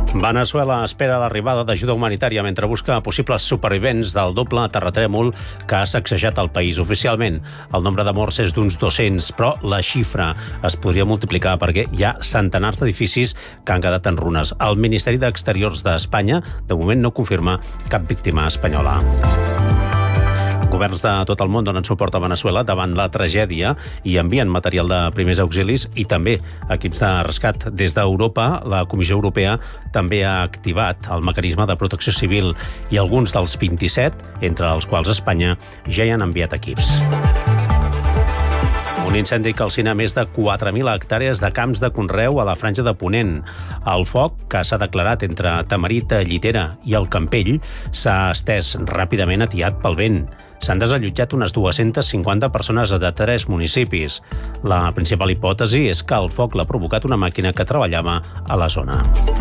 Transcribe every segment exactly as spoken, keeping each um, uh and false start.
Veneçuela espera l'arribada d'ajuda humanitària mentre busca possibles supervivents del doble terratrèmol que ha sacsejat el país. Oficialment, el nombre de morts és d'uns dos-cents, però la xifra es podria multiplicar perquè hi ha centenars d'edificis que han quedat en runes. El Ministeri d'Exteriors d'Espanya, de moment, no confirma cap víctima espanyola. Governs de tot el món donen suport a Veneçuela davant la tragèdia i envien material de primers auxilis i també equips de rescat. Des d'Europa, la Comissió Europea també ha activat el mecanisme de protecció civil i alguns dels vint-i-set, entre els quals Espanya, ja hi han enviat equips. Un incendi calcina més de quatre mil hectàrees de camps de conreu a la Franja de Ponent. El foc, que s'ha declarat entre Tamarit, Llitera i el Campell, s'ha estès ràpidament atiat pel vent. S'han desallotjat unes dues-centes cinquanta persones de tres municipis. La principal hipòtesi és que el foc l'ha provocat una màquina que treballava a la zona.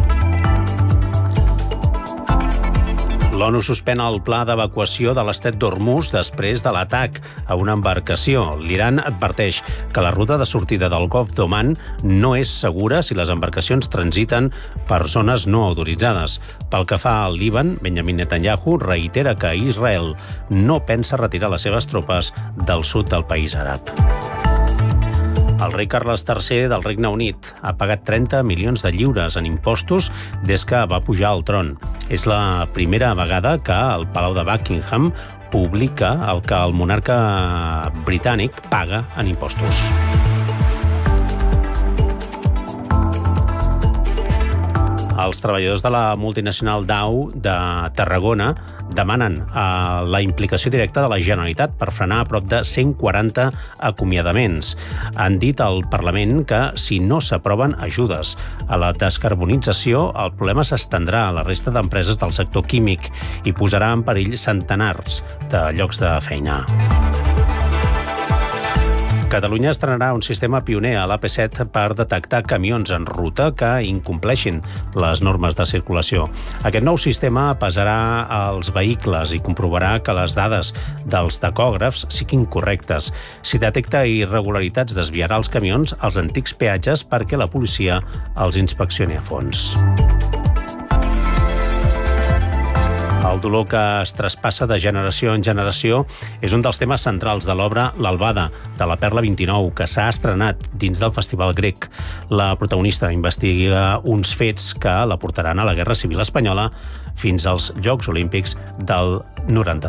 L'ONU suspèn el pla d'evacuació de l'estret d'Hormuz després de l'atac a una embarcació. L'Iran adverteix que la ruta de sortida del Golf d'Oman no és segura si les embarcacions transiten per zones no autoritzades. Pel que fa al Líban, Benjamin Netanyahu reitera que Israel no pensa retirar les seves tropes del sud del país àrab. El rei Carles tercer del Regne Unit ha pagat trenta milions de lliures en impostos des que va pujar al tron. És la primera vegada que el Palau de Buckingham publica el que el monarca britànic paga en impostos. Els treballadors de la multinacional Dow de Tarragona demanen eh, la implicació directa de la Generalitat per frenar a prop de cent quaranta acomiadaments. Han dit al Parlament que si no s'aproven ajudes a la descarbonització, el problema s'estendrà a la resta d'empreses del sector químic i posarà en perill centenars de llocs de feina. Catalunya estrenarà un sistema pioner a l'A P set per detectar camions en ruta que incompleixin les normes de circulació. Aquest nou sistema pesarà els vehicles i comprovarà que les dades dels tacògrafs siguin correctes. Si detecta irregularitats, desviarà els camions als antics peatges perquè la policia els inspeccioni a fons. El dolor que es traspassa de generació en generació és un dels temes centrals de l'obra L'Albada, de la Perla vint-i-nou, que s'ha estrenat dins del Festival Grec. La protagonista investiga uns fets que la portaran a la Guerra Civil Espanyola fins als Jocs Olímpics del noranta.